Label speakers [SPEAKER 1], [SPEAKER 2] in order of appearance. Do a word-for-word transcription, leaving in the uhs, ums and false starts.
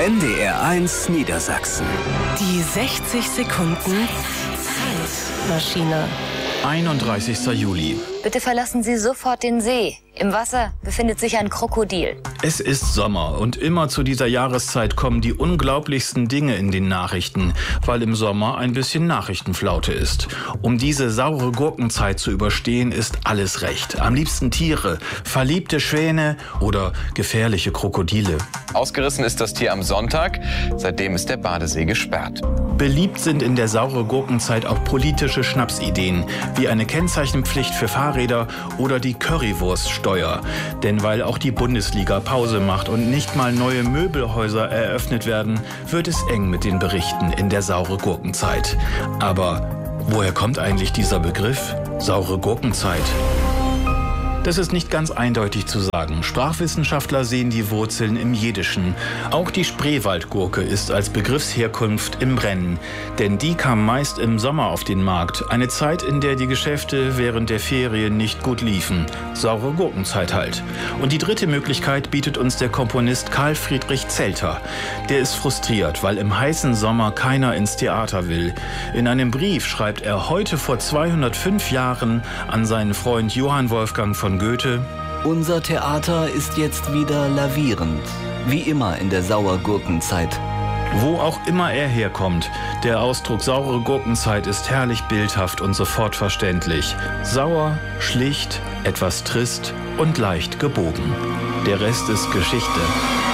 [SPEAKER 1] N D R eins Niedersachsen.
[SPEAKER 2] Die sechzig Sekunden Zeitmaschine.
[SPEAKER 3] einunddreißigster Juli.
[SPEAKER 4] Bitte verlassen Sie sofort den See. Im Wasser befindet sich ein Krokodil.
[SPEAKER 3] Es ist Sommer und immer zu dieser Jahreszeit kommen die unglaublichsten Dinge in den Nachrichten, weil im Sommer ein bisschen Nachrichtenflaute ist. Um diese saure Gurkenzeit zu überstehen, ist alles recht. Am liebsten Tiere, verliebte Schwäne oder gefährliche Krokodile.
[SPEAKER 5] Ausgerissen ist das Tier am Sonntag. Seitdem ist der Badesee gesperrt.
[SPEAKER 3] Beliebt sind in der saure Gurkenzeit auch politische Schnapsideen, wie eine Kennzeichenpflicht für Fahrräder oder die Currywurststeuer. Denn weil auch die Bundesliga Pause macht und nicht mal neue Möbelhäuser eröffnet werden, wird es eng mit den Berichten in der saure Gurkenzeit. Aber woher kommt eigentlich dieser Begriff? Saure Gurkenzeit? Das ist nicht ganz eindeutig zu sagen. Sprachwissenschaftler sehen die Wurzeln im Jiddischen. Auch die Spreewaldgurke ist als Begriffsherkunft im Rennen. Denn die kam meist im Sommer auf den Markt. Eine Zeit, in der die Geschäfte während der Ferien nicht gut liefen. Saure Gurkenzeit halt. Und die dritte Möglichkeit bietet uns der Komponist Karl Friedrich Zelter. Der ist frustriert, weil im heißen Sommer keiner ins Theater will. In einem Brief schreibt er heute vor zweihundertfünf Jahren an seinen Freund Johann Wolfgang von Goethe:
[SPEAKER 1] Unser Theater ist jetzt wieder lavierend, wie immer in der Sauergurkenzeit.
[SPEAKER 3] Wo auch immer er herkommt, der Ausdruck saure Gurkenzeit ist herrlich bildhaft und sofort verständlich. Sauer, schlicht, etwas trist und leicht gebogen. Der Rest ist Geschichte.